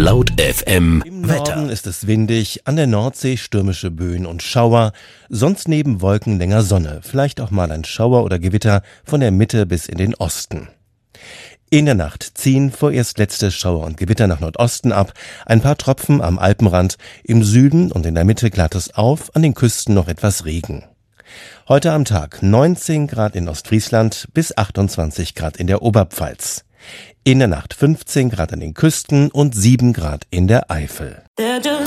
Laut FM Im Wetter. Norden ist es windig, an der Nordsee stürmische Böen und Schauer, sonst neben Wolken länger Sonne, vielleicht auch mal ein Schauer oder Gewitter von der Mitte bis in den Osten. In der Nacht ziehen vorerst letzte Schauer und Gewitter nach Nordosten ab, ein paar Tropfen am Alpenrand, im Süden und in der Mitte klart es auf, an den Küsten noch etwas Regen. Heute am Tag 19 Grad in Ostfriesland bis 28 Grad in der Oberpfalz. In der Nacht 15 Grad an den Küsten und 7 Grad in der Eifel.